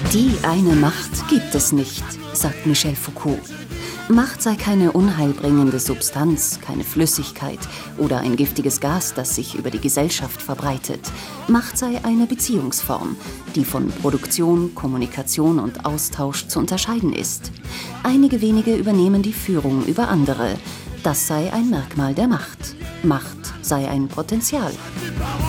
Die eine Macht gibt es nicht, sagt Michel Foucault. Macht sei keine unheilbringende Substanz, keine Flüssigkeit oder ein giftiges Gas, das sich über die Gesellschaft verbreitet. Macht sei eine Beziehungsform, die von Produktion, Kommunikation und Austausch zu unterscheiden ist. Einige wenige übernehmen die Führung über andere. Das sei ein Merkmal der Macht. Macht sei ein Potenzial.